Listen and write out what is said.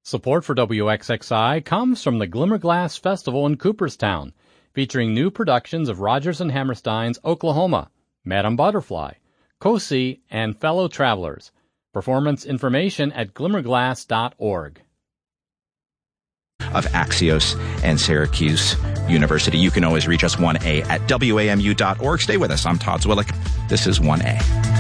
Support for WXXI comes from the Glimmerglass Festival in Cooperstown, featuring new productions of Rodgers and Hammerstein's Oklahoma, Madame Butterfly, Cosi, and Fellow Travelers. Performance information at glimmerglass.org. Of Axios and Syracuse University. You can always reach us 1A at WAMU.org. Stay with us. I'm Todd Zwillich. This is 1A.